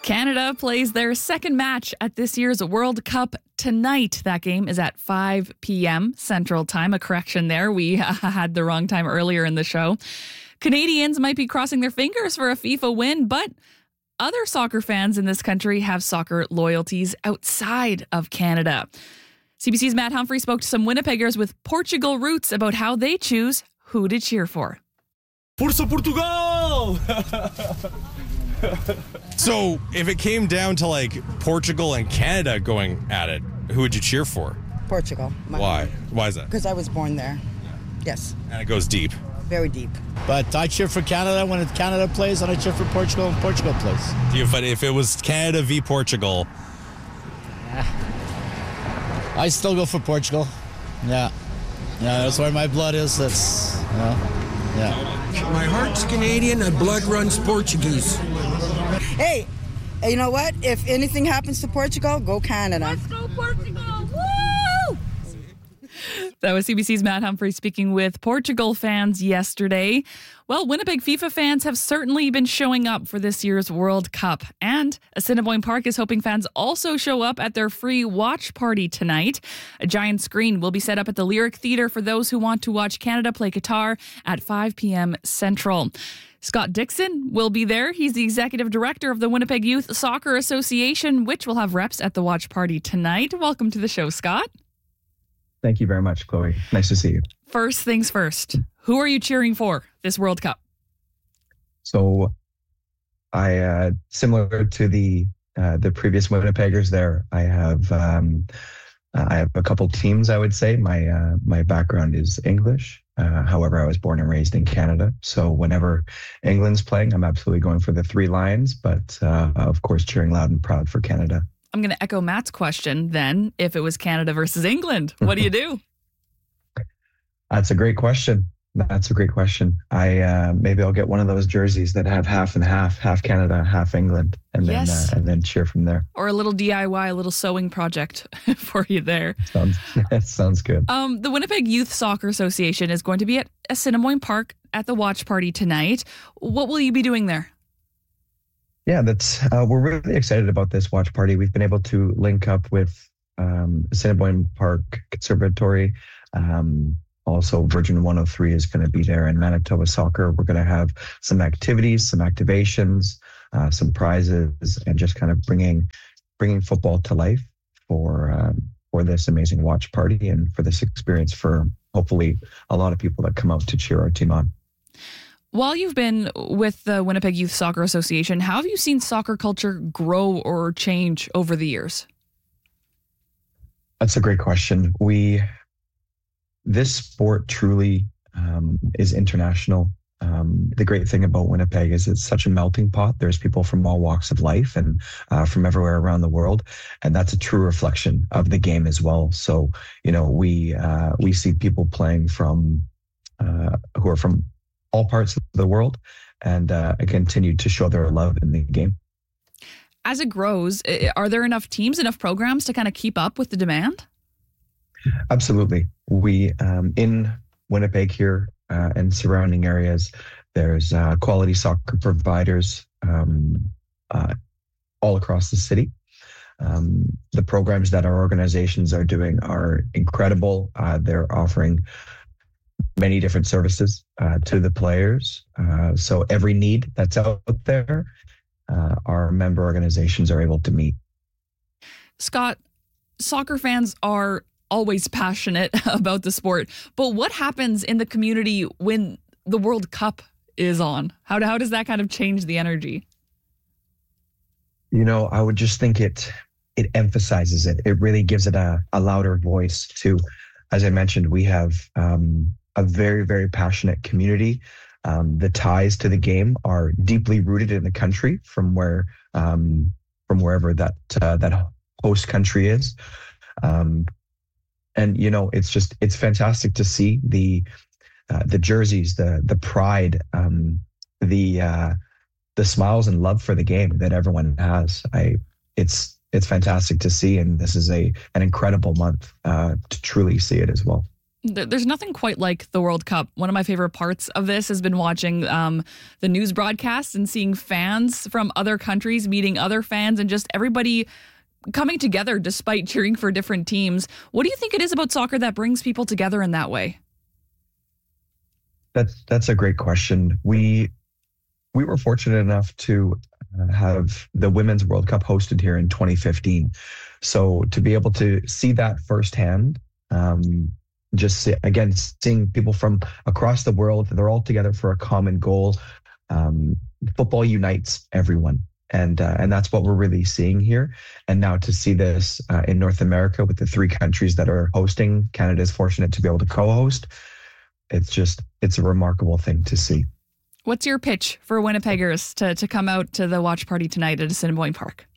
Canada plays their second match at this year's World Cup tonight. That game is at 5 p.m. Central Time. A correction there. We had the wrong time earlier in the show. Canadians might be crossing their fingers for a FIFA win, but other soccer fans in this country have soccer loyalties outside of Canada. CBC's Matt Humphrey spoke to some Winnipeggers with Portugal roots about how they choose who to cheer for. Força Portugal! So, if it came down to like Portugal and Canada going at it, who would you cheer for? Portugal. Why? Why is that? Because I was born there. Yes. And it goes deep. Very deep. But I cheer for Canada when Canada plays, and I cheer for Portugal when Portugal plays. But if it was Canada v Portugal, I still go for Portugal. Yeah, that's where my blood is. That's, yeah. My heart's Canadian, my blood runs Portuguese. Hey, you know what? If anything happens to Portugal, go Canada. Let's go Portugal! Woo! That was CBC's Matt Humphrey speaking with Portugal fans yesterday. Well, Winnipeg FIFA fans have certainly been showing up for this year's World Cup. And Assiniboine Park is hoping fans also show up at their free watch party tonight. A giant screen will be set up at the Lyric Theatre for those who want to watch Canada play Qatar at 5 p.m. Central. Scott Dixon will be there. He's the executive director of the Winnipeg Youth Soccer Association, which will have reps at the watch party tonight. Welcome to the show, Scott. Thank you very much, Chloe. Nice to see you. First things first, who are you cheering for this World Cup? So, I similar to the previous Winnipeggers there, I have a couple teams. I would say my background is English. However, I was born and raised in Canada. So whenever England's playing, I'm absolutely going for the Three Lions. But of course, cheering loud and proud for Canada. I'm going to echo Matt's question then. If it was Canada versus England, what do you do? That's a great question. Maybe I'll get one of those jerseys that have half and half Canada, half England, and then cheer from there. Or a little DIY, a little sewing project for you there. Sounds good. The Winnipeg Youth Soccer Association is going to be at Assiniboine Park at the watch party tonight. What will you be doing there? Yeah, we're really excited about this watch party. We've been able to link up with Assiniboine Park Conservatory. Also, Virgin 103 is going to be there, and Manitoba Soccer. We're going to have some activities, some activations, some prizes, and just kind of bringing football to life for this amazing watch party and for this experience for hopefully a lot of people that come out to cheer our team on. While you've been with the Winnipeg Youth Soccer Association, how have you seen soccer culture grow or change over the years? That's a great question. This sport truly is international. The great thing about Winnipeg is it's such a melting pot. There's people from all walks of life and from everywhere around the world. And that's a true reflection of the game as well. So, we see people playing from who are from all parts of the world and continue to show their love in the game. As it grows, are there enough teams, enough programs to kind of keep up with the demand? Absolutely. We, in Winnipeg here and surrounding areas, there's quality soccer providers all across the city. The programs that our organizations are doing are incredible. They're offering many different services to the players. So every need that's out there, our member organizations are able to meet. Scott, soccer fans are always passionate about the sport, but what happens in the community when the World Cup is on? How does that kind of change the energy? I would just think it emphasizes it. It really gives it a louder voice to, as I mentioned, we have a very, very passionate community. The ties to the game are deeply rooted in the country from wherever that host country is. And it's fantastic to see the jerseys, the pride, the smiles and love for the game that everyone has. It's fantastic to see, and this is an incredible month to truly see it as well. There's nothing quite like the World Cup. One of my favorite parts of this has been watching the news broadcasts and seeing fans from other countries meeting other fans and just everybody coming together despite cheering for different teams. What do you think it is about soccer that brings people together in that way? That's a great question. We were fortunate enough to have the Women's World Cup hosted here in 2015. So to be able to see that firsthand, seeing people from across the world, they're all together for a common goal. Football unites everyone. And that's what we're really seeing here. And now to see this in North America with the 3 countries that are hosting, Canada is fortunate to be able to co-host. It's a remarkable thing to see. What's your pitch for Winnipeggers to come out to the watch party tonight at Assiniboine Park?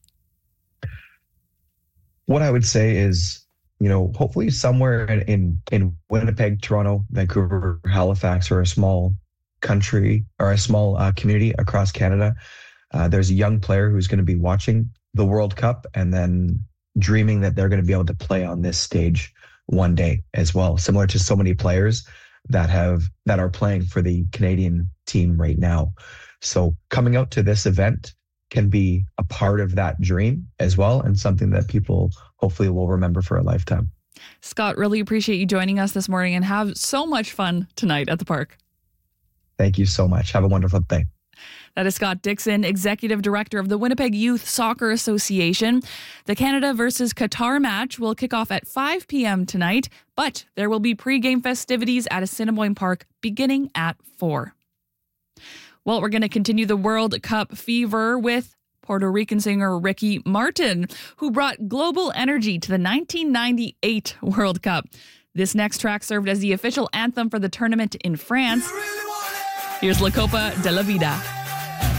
What I would say is, hopefully somewhere in Winnipeg, Toronto, Vancouver, Halifax, or a small country or a small community across Canada, there's a young player who's going to be watching the World Cup and then dreaming that they're going to be able to play on this stage one day as well, similar to so many players that are playing for the Canadian team right now. So coming out to this event can be a part of that dream as well, and something that people hopefully will remember for a lifetime. Scott, really appreciate you joining us this morning, and have so much fun tonight at the park. Thank you so much. Have a wonderful day. That is Scott Dixon, Executive Director of the Winnipeg Youth Soccer Association. The Canada versus Qatar match will kick off at 5 p.m. tonight, but there will be pre-game festivities at Assiniboine Park beginning at 4. Well, we're going to continue the World Cup fever with Puerto Rican singer Ricky Martin, who brought global energy to the 1998 World Cup. This next track served as the official anthem for the tournament in France. Here's La Copa de la Vida.